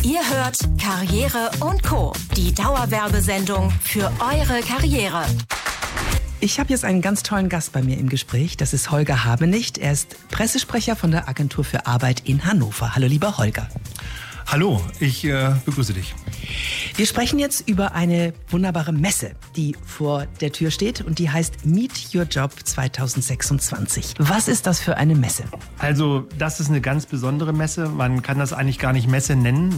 Ihr hört Karriere & Co., die Dauerwerbesendung für eure Karriere. Ich habe jetzt einen ganz tollen Gast bei mir im Gespräch. Das ist Holger Habenicht. Er ist Pressesprecher von der Agentur für Arbeit in Hannover. Hallo, lieber Holger. Hallo, ich begrüße dich. Wir sprechen jetzt über eine wunderbare Messe, die vor der Tür steht und die heißt Meet Your Job 2026. Was ist das für eine Messe? Also, das ist eine ganz besondere Messe. Man kann das eigentlich gar nicht Messe nennen.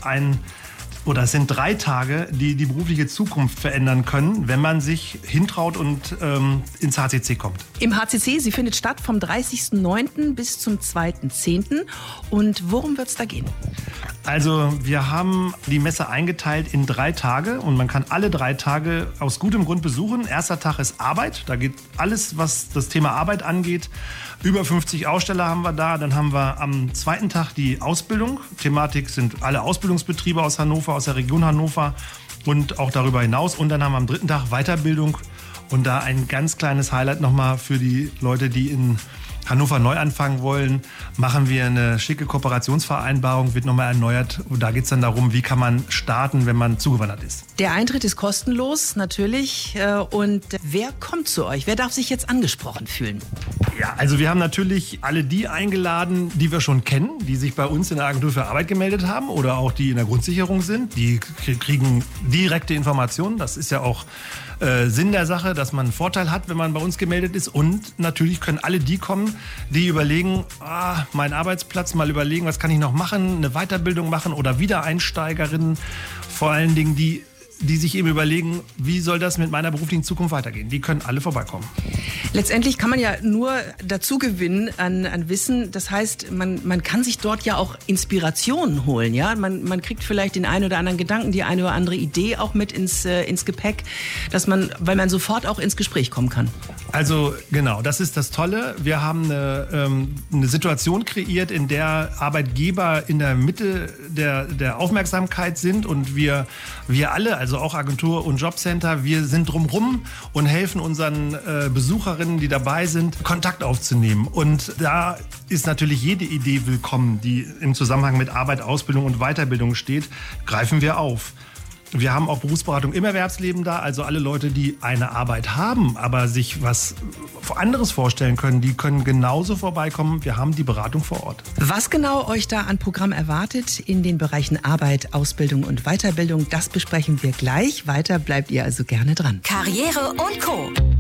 Es sind 3 Tage, die die berufliche Zukunft verändern können, wenn man sich hintraut und ins HCC kommt. Im HCC, sie findet statt vom 30.09. bis zum 2.10. Und worum wird es da gehen? Also wir haben die Messe eingeteilt in 3 Tage und man kann alle 3 Tage aus gutem Grund besuchen. Erster Tag ist Arbeit, da geht alles, was das Thema Arbeit angeht. Über 50 Aussteller haben wir da. Dann haben wir am 2. Tag die Ausbildung. Thematik sind alle Ausbildungsbetriebe aus Hannover, aus der Region Hannover und auch darüber hinaus. Und dann haben wir am 3. Tag Weiterbildung. Und da ein ganz kleines Highlight nochmal für die Leute, die in Hannover neu anfangen wollen, machen wir eine schicke Kooperationsvereinbarung, wird nochmal erneuert. Und da geht es dann darum, wie kann man starten, wenn man zugewandert ist. Der Eintritt ist kostenlos, natürlich. Und wer kommt zu euch? Wer darf sich jetzt angesprochen fühlen? Ja, also wir haben natürlich alle die eingeladen, die wir schon kennen, die sich bei uns in der Agentur für Arbeit gemeldet haben oder auch die in der Grundsicherung sind. Die kriegen direkte Informationen. Das ist ja auch Sinn der Sache, dass man einen Vorteil hat, wenn man bei uns gemeldet ist. Und natürlich können alle die kommen, die überlegen, mein Arbeitsplatz, mal überlegen, was kann ich noch machen, eine Weiterbildung machen oder Wiedereinsteigerinnen, vor allen Dingen die sich eben überlegen, wie soll das mit meiner beruflichen Zukunft weitergehen. Die können alle vorbeikommen. Letztendlich kann man ja nur dazu gewinnen an Wissen. Das heißt, man kann sich dort ja auch Inspirationen holen. Ja? Man kriegt vielleicht den einen oder anderen Gedanken, die eine oder andere Idee auch mit ins Gepäck, weil man sofort auch ins Gespräch kommen kann. Also genau, das ist das Tolle. Wir haben eine Situation kreiert, in der Arbeitgeber in der Mitte der Aufmerksamkeit sind und wir alle, also auch Agentur und Jobcenter, wir sind drumherum und helfen unseren Besucherinnen, die dabei sind, Kontakt aufzunehmen. Und da ist natürlich jede Idee willkommen, die im Zusammenhang mit Arbeit, Ausbildung und Weiterbildung steht, greifen wir auf. Wir haben auch Berufsberatung im Erwerbsleben da, also alle Leute, die eine Arbeit haben, aber sich was anderes vorstellen können, die können genauso vorbeikommen. Wir haben die Beratung vor Ort. Was genau euch da an Programm erwartet in den Bereichen Arbeit, Ausbildung und Weiterbildung, das besprechen wir gleich. Weiter bleibt ihr also gerne dran. Karriere & Co.